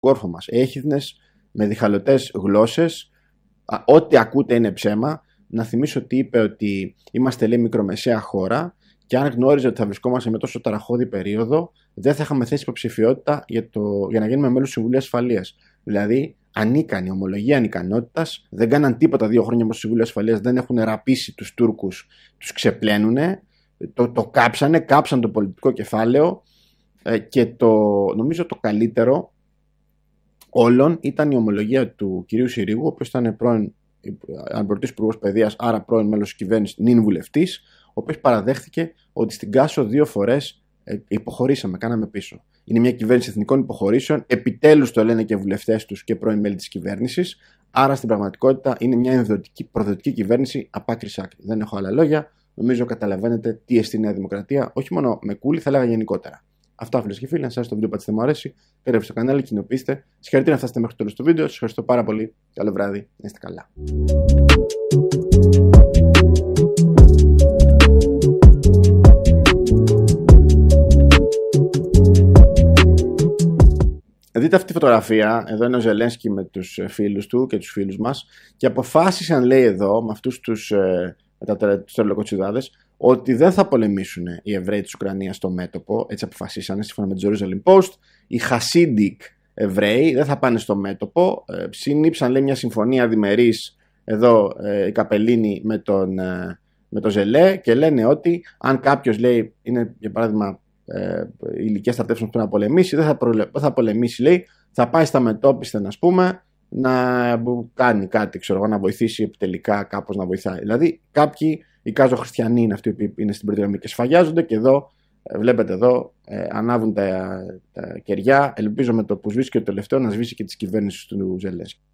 κόρφο μας. Έχιδνες με διχαλωτές γλώσσες, ό,τι ακούτε είναι ψέμα. Να θυμίσω ότι είπε ότι είμαστε, λέει, μικρομεσαία χώρα και αν γνώριζε ότι θα βρισκόμαστε με τόσο ταραχώδη περίοδο, δεν θα είχαμε θέσει υποψηφιότητα για να γίνουμε μέλος του Συμβουλίου Ασφαλείας. Δηλαδή, ανίκανη, ομολογία ανικανότητας, δεν κάναν τίποτα 2 χρόνια μέσα στο Συμβούλιο Ασφαλείας, δεν έχουν ραπίσει τους Τούρκους, τους ξεπλένουνε, το κάψαν το πολιτικό κεφάλαιο και νομίζω το καλύτερο όλων ήταν η ομολογία του κυρίου Συρίγου, ο οποίος ήταν πρώην αναπληρωτής υπουργός παιδείας, άρα πρώην μέλος της κυβέρνησης, νυν βουλευτής, ο οποίος παραδέχθηκε ότι στην Κάσο 2 φορές υποχωρήσαμε, κάναμε πίσω. Είναι μια κυβέρνηση εθνικών υποχωρήσεων, επιτέλους το λένε και βουλευτές τους και πρώην μέλη της κυβέρνησης, άρα στην πραγματικότητα είναι μια προδοτική κυβέρνηση απ' άκρη σ' άκρη. Δεν έχω άλλα λόγια, νομίζω καταλαβαίνετε τι εστί η Νέα Δημοκρατία, όχι μόνο με κούλι, θα λέγα γενικότερα. Αυτά, φίλες και φίλοι, αν σας το βίντεο πατήστε μου αρέσει, πέρασε στο κανάλι, κοινοποιήστε. Συγχαρητήρια να φτάσετε μέχρι το τέλος του βίντεο. Σας ευχαριστώ πάρα πολύ. Καλό βράδυ, να είστε καλά. Δείτε αυτή τη φωτογραφία. Εδώ είναι ο Ζελένσκι με τους φίλους του και τους φίλους μας και αποφάσισαν, λέει εδώ, με αυτούς τους τερλοκοτσιδάδες, ότι δεν θα πολεμήσουν οι Εβραίοι της Ουκρανίας στο μέτωπο. Έτσι αποφασίσανε σύμφωνα με το Jerusalem Post. Οι Hasidic Εβραίοι δεν θα πάνε στο μέτωπο. Συνήψαν, λέει, μια συμφωνία διμερής εδώ οι Καπελίνοι με τον Ζελέ και λένε ότι αν κάποιος, λέει, είναι για παράδειγμα ηλικία στρατεύσεων που να πολεμήσει, δεν θα πολεμήσει, λέει, θα πάει στα μετώπιστα, ας πούμε, να κάνει κάτι, ξέρω εγώ, να βοηθήσει επιτελικά κάπως να βοηθάει. Δηλαδή κάποιοι οικάζο-χριστιανοί είναι αυτοί που είναι στην πρώτη γραμμή και σφαγιάζονται και εδώ βλέπετε εδώ ανάβουν τα κεριά. Ελπίζω με το που σβήσει και το τελευταίο να σβήσει και τις κυβέρνησης του Ζελένσκι.